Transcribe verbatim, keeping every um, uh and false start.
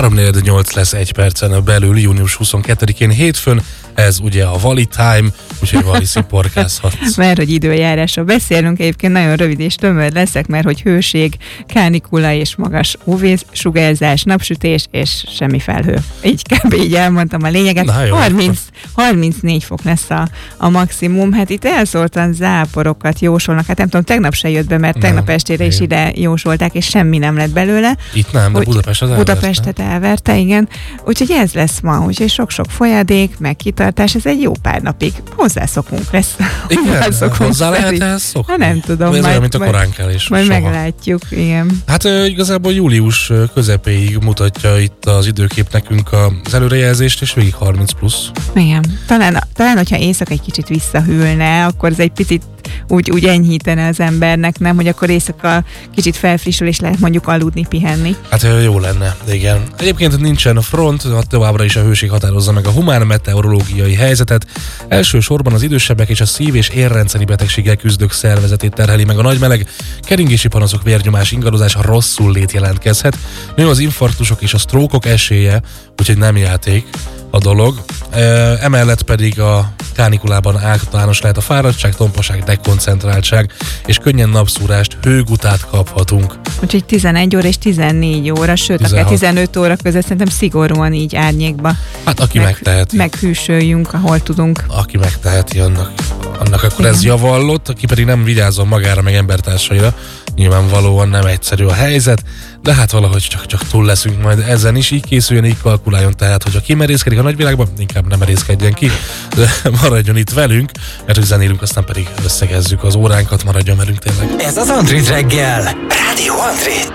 három negyven nyolc lesz egy percen belül, június huszonkettedikén hétfőn, ez ugye a Vali time, úgyhogy Vali sziporkázhatsz. Mert hogy időjárásra beszélünk, egyébként nagyon rövid és tömör leszek, mert hogy hőség, kánikula és magas ú vé-sugárzás, napsütés és semmi felhő. Így kb. Így elmondtam a lényeget. harminc, harmincnégy fok lesz a, a maximum. Hát itt elszóltan záporokat jósolnak. Hát nem tudom, tegnap se jött be, mert nem, tegnap estére is ide jósolták, és semmi nem lett belőle. Itt nem, de Budapest az elverte. Budapestet elverte, igen. Úgyhogy ez lesz ma, úgyhogy sok-sok folyadék, meg kitartás, ez egy jó pár napig. Hozzászokunk lesz. Igen, hozzá lehet ehhez szokni. Hát nem tudom. Ez majd, olyan, mint a majd, korán kell is. Majd soha. meglátjuk, igen. Hát igazából július közepéig mutatja itt az időkép nekünk az előrejelzést, és végig harminc plusz. Igen. Talán, talán hogyha éjszaka egy kicsit visszahűlne, akkor ez egy picit úgy, úgy enyhítene az embernek, nem, hogy akkor éjszaka kicsit felfrissül, és lehet mondjuk aludni, pihenni. Hát jó lenne, de igen. Egyébként nincsen a front, továbbra is a hőség határozza meg a humán meteorológiai helyzetet. Elsősorban az idősebbek és a szív- és érrendszeri betegséggel küzdők szervezetét terheli meg a nagymeleg, keringési panaszok, vérnyomás, ingadozás, rosszul lét jelentkezhet. Nő az infarktusok és a sztrókok esélye, úgyhogy nem játék a dolog. Emellett pedig a kánikulában általános lehet a fáradtság, tompaság, dekoncentráltság, és könnyen napszúrást, hőgutát kaphatunk. Úgyhogy tizenegy óra és tizennégy óra, sőt, akár tizenöt óra között szerintem szigorúan így árnyékba. Hát aki meg, megteheti. Meghűsöljünk, ahol tudunk. Aki megteheti, annak, annak akkor igen. Ez javallott, aki pedig nem vigyázzon magára, meg embertársaira. Nyilvánvalóan nem egyszerű a helyzet, de hát valahogy csak-csak túl leszünk majd ezen is, így készüljön, így kalkuláljon, tehát hogyha kimerészkedik a nagyvilágban, inkább nem merészkedjen ki, de maradjon itt velünk, mert hogy zenélünk, aztán pedig összegezzük az óránkat, maradjon velünk tényleg. Ez az Android reggel, Rádió Android.